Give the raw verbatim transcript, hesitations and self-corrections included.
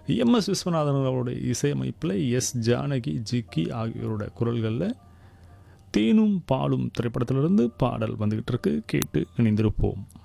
M S Viswanathan அவருடைய இசையமைப்பில் S Janaki, Jikki ஆகியோரோட குரல்களில் தேனும் பாலும் திரைப்படத்திலிருந்து பாடல் வந்துக்கிட்டு இருக்கு. கேட்டு இணைந்திருப்போம்.